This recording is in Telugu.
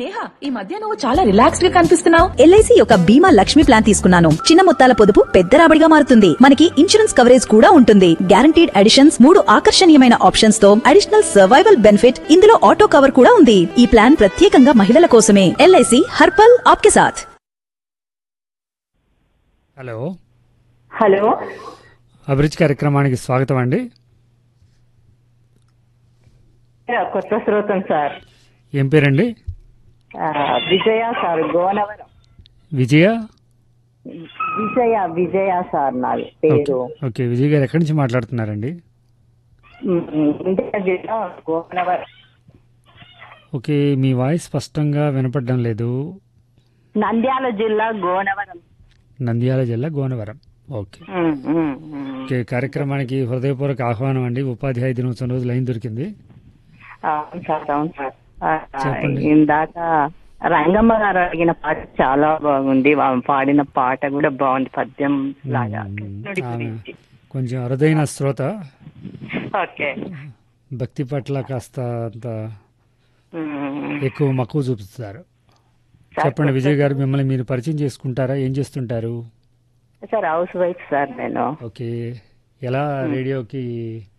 నేహ, ఈ మధ్య నువ్వు చాలా రిలాక్స్డ్ గా కనిపిస్తున్నావు. ఎల్ఐసి యొక్క బీమా లక్ష్మి ప్లాన్ తీసుకున్నాను. చిన్న మొత్తాల పొదుపు పెద్ద రాబడిగా మారుతుంది. మనకి ఇన్సూరెన్స్ కవరేజ్ కూడా ఉంటుంది. గ్యారంటీడ్ అడిషన్స్, 3 ఆకర్షణీయమైన ఆప్షన్స్ తో అడిషనల్ సర్వైవల్ బెనిఫిట్, ఇందులో ఆటో కవర్ కూడా ఉంది. ఈ ప్లాన్ ప్రత్యేకంగా మహిళల కోసమే. ఎల్ఐసి హర్పల్ ఆప్కే సాథ్. హలో హలో, అభిరుచి కార్యక్రమానికి స్వాగతం అండి. కొత్త శ్రోతం సార్. ఏం పేరండి? విజయ సార్, గోనవరం. విజయ విజయ సార్ నాది పేరు. ఓకే, విజయ్ గారు ఎక్కడి నుంచి మాట్లాడుతున్నారండి? ఎన్టీఆర్ జిల్లా గోనవరం. ఓకే, మీ వాయిస్ స్పష్టంగా వినపడడం లేదు. నంద్యాల జిల్లా గోనవరం. నంద్యాల జిల్లా గోనవరం. ఓకే ఓకే, కార్యక్రమానికి హృదయపూర్వక ఆహ్వానం అండి. ఉపాధ్యాయ దినోత్సవం రోజు లైన్ దొరికింది. అవును సార్, అవును సార్. చెప్పండి. ఇందాక రంగమ్మ గారు అడిగిన పాట చాలా బాగుంది. పాడిన పాట కూడా బాగుంది, పద్యం లాగా. కృష్ణుడి ఆమె గురించి. కొంచెం అరుదైన శ్రోత. ఓకే. భక్తి పట్ల కాస్త అంత ఎక్కువ మక్కువ చూపిస్తారు. చెప్పండి విజయ్ గారు, మిమ్మల్ని మీరు పరిచయం చేసుకుంటారా? ఏం చేస్తుంటారు? సార్ హౌస్ వైఫ్ సార్ నేను. ఓకే, ఎలా రేడియోకి